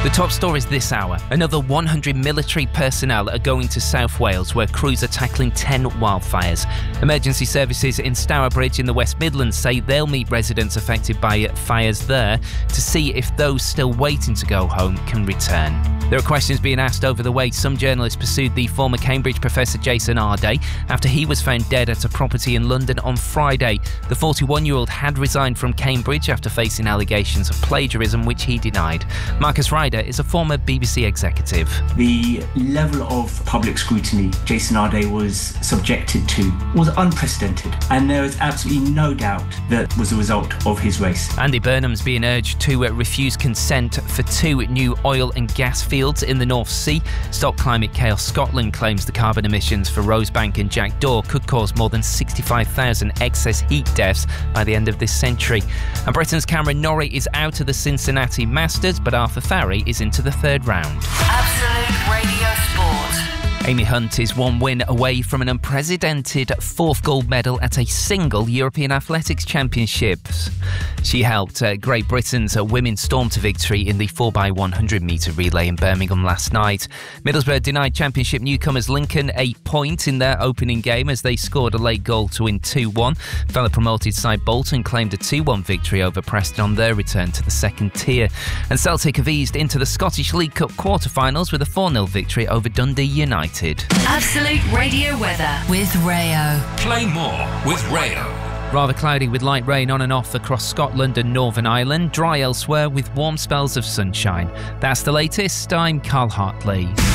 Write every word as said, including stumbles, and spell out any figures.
The top stories this hour. Another one hundred military personnel are going to South Wales, where crews are tackling ten wildfires. Emergency services in Stourbridge in the West Midlands say they'll meet residents affected by fires there to see if those still waiting to go home can return. There are questions being asked over the way some journalists pursued the former Cambridge professor Jason Arday after he was found dead at a property in London on Friday. The forty-one-year-old had resigned from Cambridge after facing allegations of plagiarism, which he denied. Marcus Ryder is a former B B C executive. The level of public scrutiny Jason Arday was subjected to was unprecedented, and there is absolutely no doubt that was a result of his race. Andy Burnham's being urged to refuse consent for two new oil and gas fields in the North Sea. Stop Climate Chaos Scotland claims the carbon emissions for Rosebank and Jackdaw could cause more than sixty-five thousand excess heat deaths by the end of this century. And Britain's Cameron Norrie is out of the Cincinnati Masters, but Arthur Farry is into the third round. Absolute Radio Sport. Amy Hunt is one win away from an unprecedented fourth gold medal at a single European Athletics Championships. She helped uh, Great Britain's uh, women storm to victory in the four by one hundred metre relay in Birmingham last night. Middlesbrough denied Championship newcomers Lincoln a point in their opening game as they scored a late goal to win two one. Fellow promoted side Bolton claimed a two one victory over Preston on their return to the second tier. And Celtic have eased into the Scottish League Cup quarter-finals with a four nil victory over Dundee United. Absolute Radio weather with Rayo. Play more with Rayo. Rather cloudy with light rain on and off across Scotland and Northern Ireland. Dry elsewhere with warm spells of sunshine. That's the latest. I'm Carl Hartley.